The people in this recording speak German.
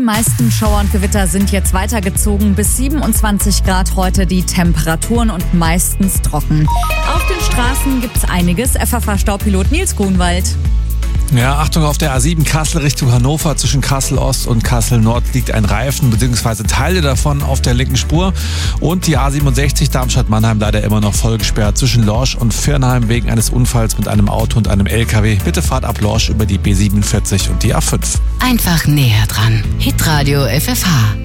meisten Schauer und Gewitter sind jetzt weitergezogen. Bis 27 Grad heute die Temperaturen und meistens trocken. Auf den Straßen gibt's einiges. FFH-Staupilot Nils Grunwald. Ja, Achtung, auf der A7 Kassel Richtung Hannover zwischen Kassel Ost und Kassel Nord liegt ein Reifen bzw. Teile davon auf der linken Spur. Und die A67 Darmstadt-Mannheim leider immer noch voll gesperrt zwischen Lorsch und Viernheim wegen eines Unfalls mit einem Auto und einem LKW. Bitte fahrt ab Lorsch über die B47 und die A5. Einfach näher dran. Hitradio FFH.